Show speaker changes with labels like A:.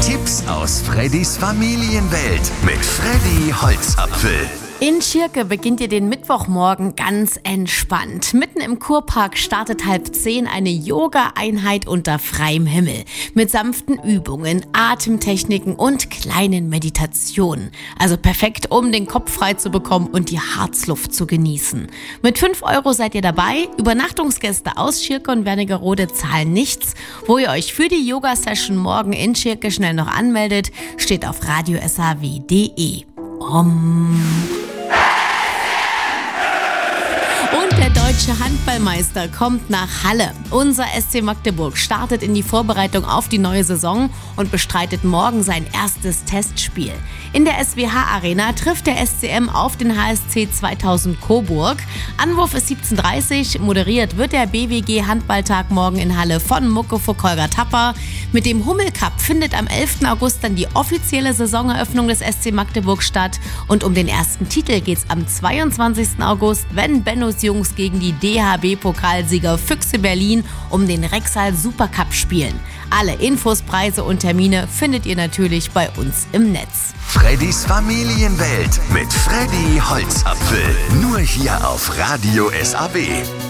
A: Tipps aus Freddys Familienwelt mit Freddy Holzapfel.
B: In Schirke beginnt ihr den Mittwochmorgen ganz entspannt. Mitten im Kurpark startet 9:30 eine Yoga-Einheit unter freiem Himmel. Mit sanften Übungen, Atemtechniken und kleinen Meditationen. Also perfekt, um den Kopf frei zu bekommen und die Harzluft zu genießen. Mit 5 € seid ihr dabei. Übernachtungsgäste aus Schirke und Wernigerode zahlen nichts. Wo ihr euch für die Yoga-Session morgen in Schirke schnell noch anmeldet, steht auf radiosaw.de. Und der deutsche Handballmeister kommt nach Halle. Unser SC Magdeburg startet in die Vorbereitung auf die neue Saison und bestreitet morgen sein erstes Testspiel. In der SWH-Arena trifft der SCM auf den HSC 2000 Coburg. Anwurf ist 17:30 Uhr. Moderiert wird der BWG Handballtag morgen in Halle von Muckefuck Holger Tapper. Mit dem Hummel-Cup findet am 11. August dann die offizielle Saisoneröffnung des SC Magdeburg statt. Und um den ersten Titel geht's am 22. August, wenn Bennos Jungs gegen die DHB-Pokalsieger Füchse Berlin um den Rexall Supercup spielen. Alle Infos, Preise und Termine findet ihr natürlich bei uns im Netz.
A: Freddys Familienwelt mit Freddy Holzapfel. Nur hier auf Radio SAW.